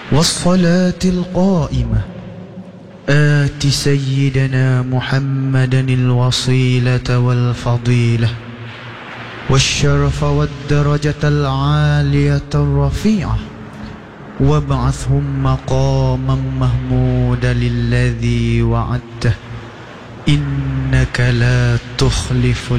والصلاة القائمة آت سيدنا محمدا الوصيلة والفضيلة والشرف والدرجة العالية الرفيعة وابعثهم مقاما محمودا للذي وعدته إنك لا تخلف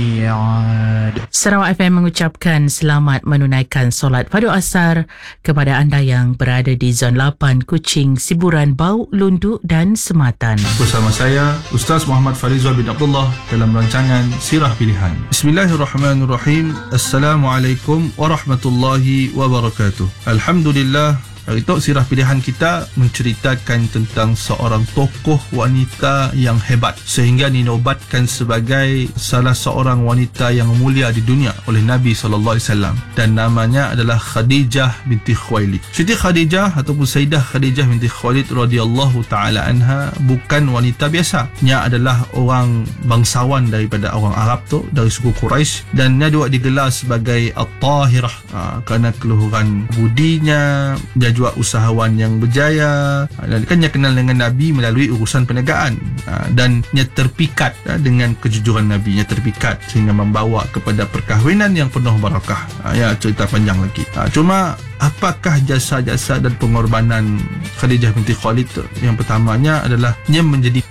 الميعاد. Sarawak FM mengucapkan selamat menunaikan solat Fardu Asar kepada anda yang berada di Zon 8, Kuching, Siburan, Bau, Lundu dan Sematan. Bersama saya Ustaz Muhammad Farizal bin Abdullah dalam rancangan Sirah Pilihan. Bismillahirrahmanirrahim. Assalamualaikum warahmatullahi wabarakatuh. Alhamdulillah, hari itu Sirah Pilihan kita menceritakan tentang seorang tokoh wanita yang hebat sehingga dinobatkan sebagai salah seorang wanita yang mulia di dunia oleh Nabi SAW, dan namanya adalah Khadijah binti Khuwailid. Siti Khadijah ataupun Sayyidah Khadijah binti Khuwailid radhiyallahu taala anha bukan wanita biasa. Dia adalah orang bangsawan daripada orang Arab tu, dari suku Quraisy, dan dia juga digelar sebagai At-Tahirah kerana keluhuran budinya. Dia juga usahawan yang berjaya, dan kan dia kenal dengan Nabi melalui urusan perniagaan, dan dia terpikat dengan kejujuran Nabi. Dia terpikat sehingga membawa kepada perkahwinan yang penuh barakah. Ya, cerita panjang lagi. Cuma apakah jasa-jasa dan pengorbanan Khadijah binti Khuwailid? Yang pertamanya adalah dia menjadi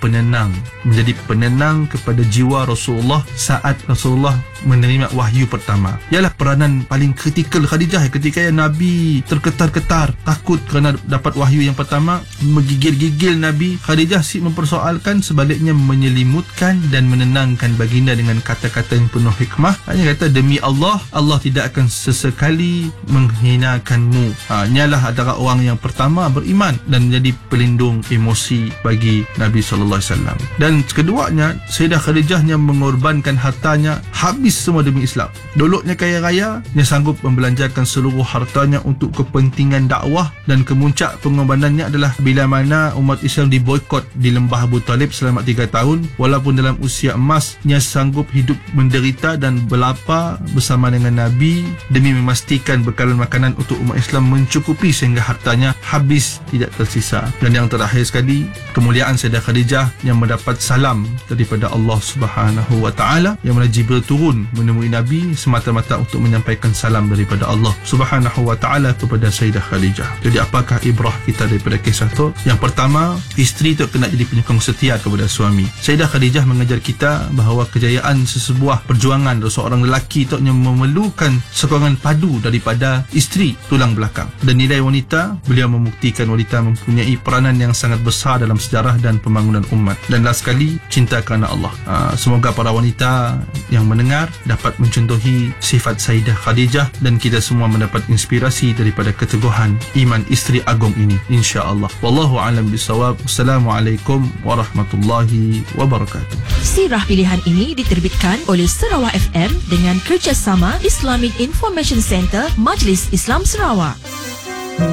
penenang kepada jiwa Rasulullah saat Rasulullah menerima wahyu pertama. Ialah peranan paling kritikal Khadijah ketika Nabi terketar-ketar takut kerana dapat wahyu yang pertama, menggigil-gigil Nabi. Khadijah mempersoalkan, sebaliknya menyelimutkan dan menenangkan baginda dengan kata-kata yang penuh hikmah. Hanya kata, demi Allah, Allah tidak akan sesekali menghinakanmu. Nyalah adalah orang yang pertama beriman dan menjadi pelindung emosi bagi Nabi SAW. Dan keduanya, Sayyidah Khadijah yang mengorbankan hartanya habis semua demi Islam. Dulunya kaya raya, dia sanggup membelanjakan seluruh hartanya untuk kepentingan dakwah, dan kemuncak pengorbanannya adalah bila mana umat Islam diboikot di Lembah Abu Talib selama 3 tahun. Walaupun dalam usia emas, dia sanggup hidup menderita dan berlapar bersama dengan Nabi demi memastikan bekalan makanan untuk umat Islam mencukupi sehingga hartanya habis tidak tersisa. Dan yang terakhir sekali, kemuliaan Sayyidah Khadijah yang mendapat salam daripada Allah Subhanahu wa taala, yang mana Jibril turun menemui Nabi semata-mata untuk menyampaikan salam daripada Allah Subhanahu wa taala kepada Sayyidah Khadijah. Jadi apakah ibrah kita daripada kisah itu? Yang pertama, isteri itu kena jadi penyokong setia kepada suami. Sayyidah Khadijah mengajar kita bahawa kejayaan sesebuah perjuangan seorang lelaki itu yang memerlukan sokongan padu daripada isteri tulang belakang. Dan nilai wanita, beliau membuktikan wanita mempunyai peranan yang sangat besar dalam sejarah dan pembangunan umat. Dan last sekali, cinta kerana Allah. Semoga para wanita yang mendengar dapat mencontohi sifat Sayyidah Khadijah dan kita semua mendapat inspirasi daripada keteguhan iman isteri agung ini, insya-Allah. Wallahu a'lam bissawab. Assalamualaikum warahmatullahi wabarakatuh. Sirah Pilihan ini diterbitkan oleh Sarawak FM dengan kerjasama Islamic Information Center Majlis Islam Sarawak.